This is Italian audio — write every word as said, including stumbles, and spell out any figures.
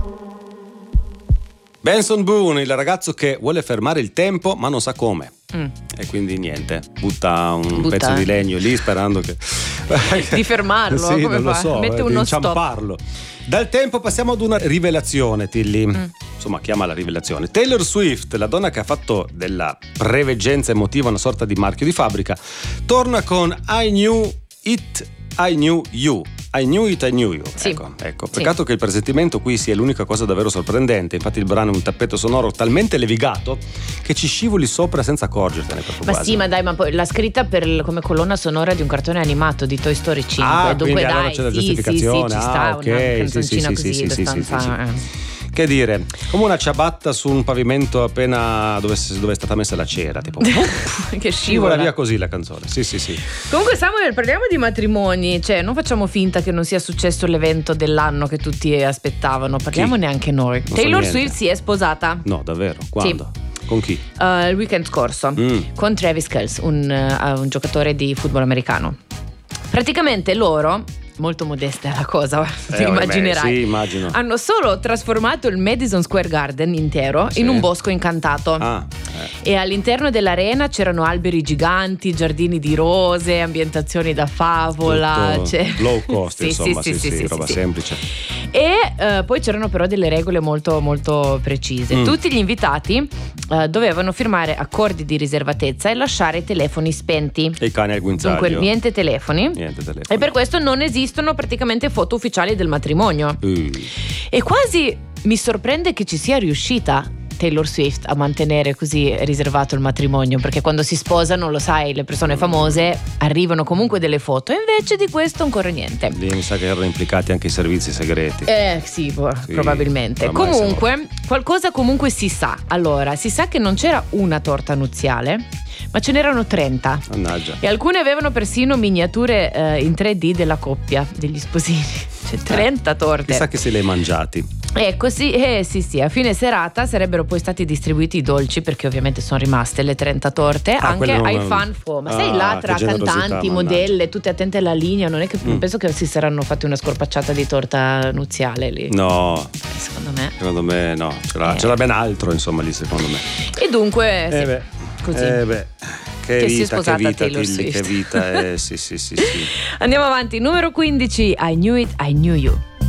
Benson Boone, il ragazzo che vuole fermare il tempo ma non sa come. Mm. E quindi niente, butta un butta. pezzo di legno lì sperando che di fermarlo, sì, come non lo fa? so, Mette eh, uno di inciamparlo. Dal tempo passiamo ad una rivelazione, Tilly. Mm. Insomma, chiama la rivelazione. Taylor Swift, la donna che ha fatto della preveggenza emotiva una sorta di marchio di fabbrica, torna con I Knew It, I Knew You. I Knew It, I Knew You. Sì. Ecco, ecco. Peccato sì. che il presentimento qui sia l'unica cosa davvero sorprendente. Infatti il brano è un tappeto sonoro talmente levigato che ci scivoli sopra senza accorgertene. Ma quasi. sì, ma dai, ma poi l'ha scritta per, come colonna sonora di un cartone animato di Toy Story cinque. Ah, dunque dai, allora c'è la sì, giustificazione. sì, sì, ci sta ah, okay. una canzoncina sì, così sì, abbastanza. Sì, sì, sì, sì. Che dire, come una ciabatta su un pavimento appena dove, dove è stata messa la cera, tipo che scivola via così la canzone. Sì, sì, sì. Comunque Samuel, parliamo di matrimoni, cioè non facciamo finta che non sia successo l'evento dell'anno che tutti aspettavano, parliamo Chi? neanche noi. Non Taylor so Swift si è sposata. No, davvero? Quando? Sì. Con chi? Uh, il weekend scorso mm. con Travis Kelce, un, uh, un giocatore di football americano. Praticamente loro, molto modesta la cosa, eh, ti immaginerai. Sì, immagino. Hanno solo trasformato il Madison Square Garden intero sì. in un bosco incantato. Ah, eh. E all'interno dell'arena c'erano alberi giganti, giardini di rose, ambientazioni da favola. Cioè... low cost, sì, insomma, sì, sì, sì, sì, sì, sì, roba sì. semplice. E uh, poi c'erano però delle regole molto molto precise. Mm. Tutti gli invitati uh, dovevano firmare accordi di riservatezza e lasciare i telefoni spenti. E i cani al guinzaglio. Dunque niente telefoni. Niente telefoni. E per questo non esistono praticamente foto ufficiali del matrimonio. Uh. E quasi mi sorprende che ci sia riuscita Taylor Swift a mantenere così riservato il matrimonio, perché quando si sposano, lo sai, le persone famose arrivano comunque delle foto, e invece di questo ancora niente. Lì mi sa che erano implicati anche i servizi segreti. Eh sì, sì probabilmente. Comunque siamo... qualcosa comunque si sa. Allora, si sa che non c'era una torta nuziale, ma ce n'erano trenta. Mannaggia. E alcune avevano persino miniature eh, in tre D della coppia, degli sposini. Cioè trenta torte. Chissà che se li hai mangiati. E così, eh sì sì, a fine serata sarebbero poi stati distribuiti i dolci, perché ovviamente sono rimaste le trenta torte, ah, anche ai non... fan fo. Ma ah, sai là tra cantanti, modelle, tutte attente alla linea, non è che mm. penso che si saranno fatti una scorpacciata di torta nuziale lì. No. Secondo me. Secondo me no, c'era, eh. c'era ben altro insomma lì secondo me. E dunque eh sì, beh. così. Eh beh. Che, che vita, si è sposata che vita, Taylor Tilly, Swift. che vita, eh, sì, sì, sì, sì. Andiamo avanti, numero quindici, I Knew It, I Knew You.